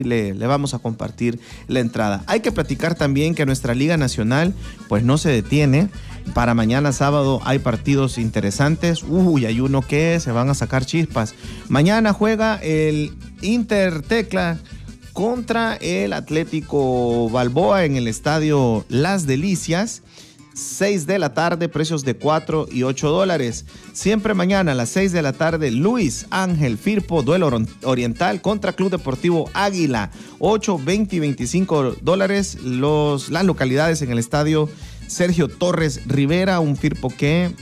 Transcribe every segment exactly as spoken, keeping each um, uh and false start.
Le, le vamos a compartir la entrada. Hay que platicar también que nuestra Liga Nacional pues no se detiene. Para mañana sábado hay partidos interesantes. Uy, hay uno que se van a sacar chispas. Mañana juega el Inter Tecla contra el Atlético Balboa en el estadio Las Delicias. seis de la tarde, precios de cuatro y ocho dólares. Siempre mañana a las seis de la tarde, Luis Ángel Firpo, duelo oriental contra Club Deportivo Águila. ocho, veinte y veinticinco dólares los, las localidades en el estadio Sergio Torres Rivera. Un Firpo que,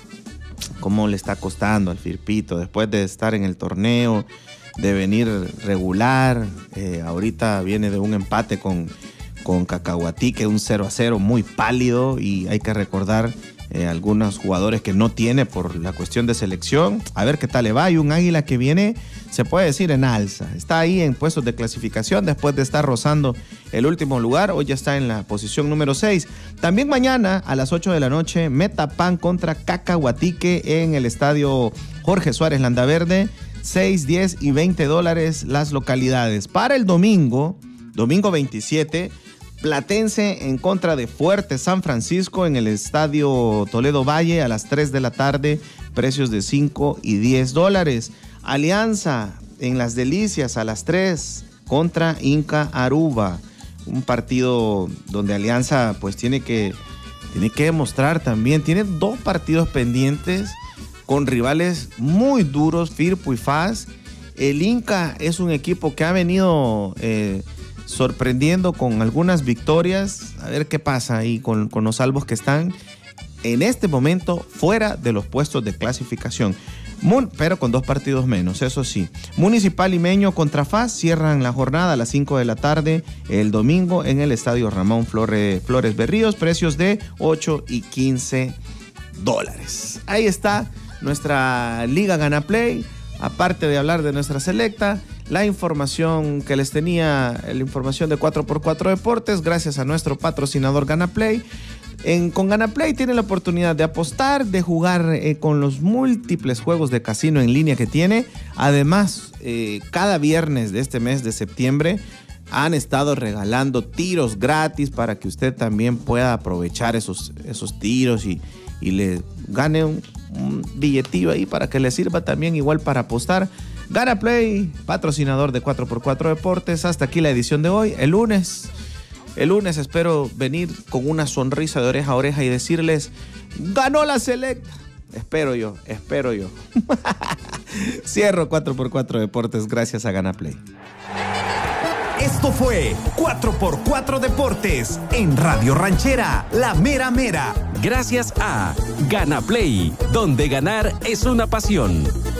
¿cómo le está costando al Firpito después de estar en el torneo, de venir regular? Eh, ahorita viene de un empate con... con Cacahuatique, un cero a cero muy pálido, y hay que recordar eh, algunos jugadores que no tiene por la cuestión de selección. A ver qué tal le va. Y un Águila que viene, se puede decir, en alza. Está ahí en puestos de clasificación después de estar rozando el último lugar. Hoy ya está en la posición número seis. También mañana a las ocho de la noche, Metapan contra Cacahuatique en el estadio Jorge Suárez Landaverde. seis, diez y veinte dólares las localidades. Para el domingo, domingo veintisiete, Platense en contra de Fuerte San Francisco en el estadio Toledo Valle a las tres de la tarde, precios de cinco y diez dólares. Alianza en Las Delicias a las tres contra Inca Aruba, un partido donde Alianza pues tiene que, tiene que demostrar también, tiene dos partidos pendientes con rivales muy duros, Firpo y F A S. El Inca es un equipo que ha venido eh, sorprendiendo con algunas victorias. A ver qué pasa ahí con, con los salvos que están en este momento fuera de los puestos de clasificación. Mun, pero con dos partidos menos, eso sí. Municipal Limeño contra F A S cierran la jornada a las cinco de la tarde el domingo en el estadio Ramón Flores, Flores Berríos, precios de ocho y quince dólares. Ahí está nuestra Liga Gana Play. Aparte de hablar de nuestra selecta, la información que les tenía, la información de cuatro por cuatro Deportes, gracias a nuestro patrocinador GanaPlay. En, con GanaPlay tienen la oportunidad de apostar, de jugar eh, con los múltiples juegos de casino en línea que tiene. Además, eh, cada viernes de este mes de septiembre han estado regalando tiros gratis para que usted también pueda aprovechar esos, esos tiros y, y le gane un, un billetillo ahí para que le sirva también igual para apostar. GanaPlay, patrocinador de cuatro por cuatro Deportes. Hasta aquí la edición de hoy. El lunes, el lunes espero venir con una sonrisa de oreja a oreja y decirles: ¡ganó la selecta! Espero yo, espero yo. Cierro cuatro por cuatro Deportes gracias a GanaPlay. Esto fue cuatro por cuatro Deportes en Radio Ranchera, la mera mera. Gracias a GanaPlay, donde ganar es una pasión.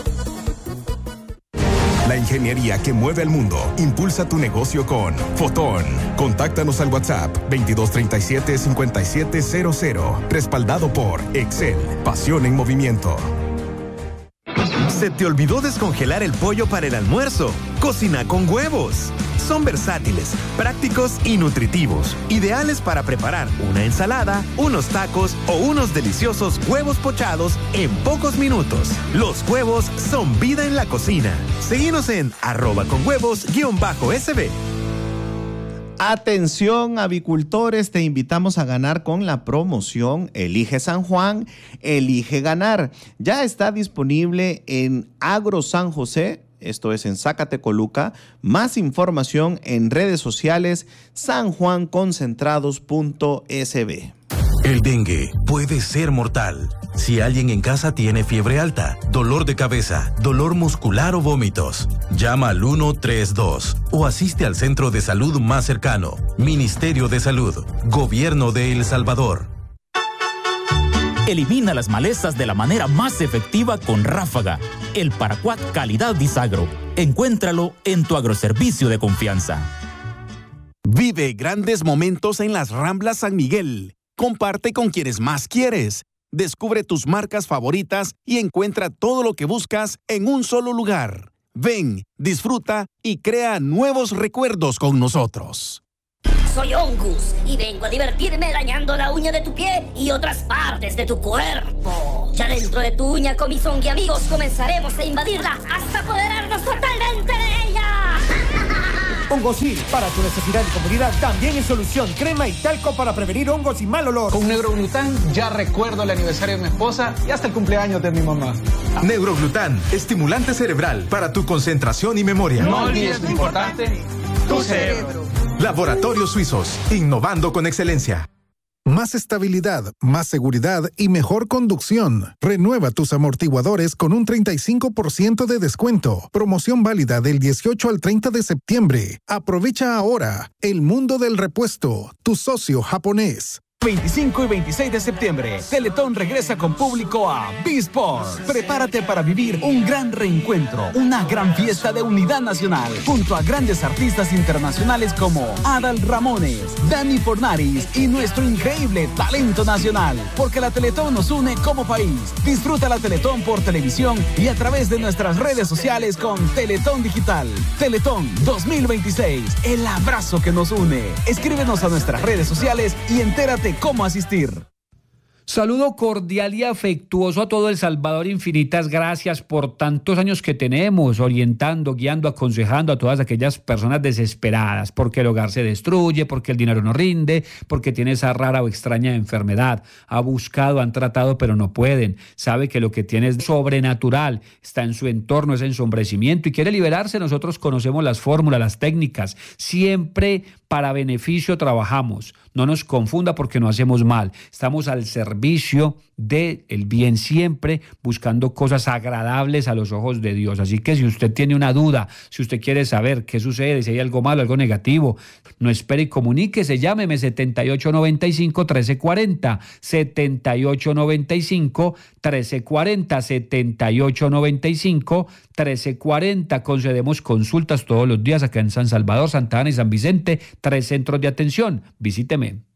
La ingeniería que mueve el mundo. Impulsa tu negocio con Fotón. Contáctanos al WhatsApp veintidós treinta y siete cincuenta y siete cero cero. Respaldado por Excel. Pasión en movimiento. ¿Se te olvidó descongelar el pollo para el almuerzo? Cocina con huevos. Son versátiles, prácticos y nutritivos. Ideales para preparar una ensalada, unos tacos o unos deliciosos huevos pochados en pocos minutos. Los huevos son vida en la cocina. Seguinos en arroba con huevos guión bajo S B. Atención, avicultores, te invitamos a ganar con la promoción Elige San Juan, Elige Ganar. Ya está disponible en Agro San José, esto es en Zacatecoluca. Más información en redes sociales sanjuanconcentrados punto S B. El dengue puede ser mortal. Si alguien en casa tiene fiebre alta, dolor de cabeza, dolor muscular o vómitos, llama al uno tres dos o asiste al centro de salud más cercano. Ministerio de Salud, Gobierno de El Salvador. Elimina las malezas de la manera más efectiva con Ráfaga, el paraquat calidad Disagro. Encuéntralo en tu agroservicio de confianza. Vive grandes momentos en las Ramblas San Miguel. Comparte con quienes más quieres. Descubre tus marcas favoritas y encuentra todo lo que buscas en un solo lugar. Ven, disfruta y crea nuevos recuerdos con nosotros. Soy Ongus y vengo a divertirme dañando la uña de tu pie y otras partes de tu cuerpo. Ya dentro de tu uña, con mis Ongi amigos, comenzaremos a invadirla hasta apoderarnos totalmente de ella. Hongosil, para tu necesidad de comodidad, también es solución. Crema y talco para prevenir hongos y mal olor. Con Neuroglután ya recuerdo el aniversario de mi esposa y hasta el cumpleaños de mi mamá. Neuroglután, estimulante cerebral para tu concentración y memoria. No olvides lo importante, tu cerebro. Laboratorios Suizos, innovando con excelencia. Más estabilidad, más seguridad y mejor conducción. Renueva tus amortiguadores con un treinta y cinco por ciento de descuento. Promoción válida del dieciocho al treinta de septiembre. Aprovecha ahora. El mundo del repuesto. Tu socio japonés. veinticinco y veintiséis de septiembre, Teletón regresa con público a B-Sport. Prepárate para vivir un gran reencuentro, una gran fiesta de unidad nacional, junto a grandes artistas internacionales como Adal Ramones, Dani Fornaris y nuestro increíble talento nacional, porque la Teletón nos une como país. Disfruta la Teletón por televisión y a través de nuestras redes sociales con Teletón Digital. Teletón dos mil veintiséis, el abrazo que nos une. Escríbenos a nuestras redes sociales y entérate cómo asistir. Saludo cordial y afectuoso a todo El Salvador. Infinitas gracias por tantos años que tenemos orientando, guiando, aconsejando a todas aquellas personas desesperadas porque el hogar se destruye, porque el dinero no rinde, porque tiene esa rara o extraña enfermedad. Ha buscado, han tratado, pero no pueden. Sabe que lo que tiene es sobrenatural, está en su entorno, es ensombrecimiento y quiere liberarse. Nosotros conocemos las fórmulas, las técnicas. Siempre para beneficio trabajamos. No nos confunda porque no hacemos mal. Estamos al servicio del bien siempre, buscando cosas agradables a los ojos de Dios. Así que si usted tiene una duda, si usted quiere saber qué sucede, si hay algo malo, algo negativo, no espere y comuníquese. Llámeme setenta y ocho noventa y cinco, trece cuarenta, setenta y ocho noventa y cinco, trece cuarenta, setenta y ocho noventa y cinco, trece cuarenta. Concedemos consultas todos los días acá en San Salvador, Santa Ana y San Vicente. Tres centros de atención. Visíteme.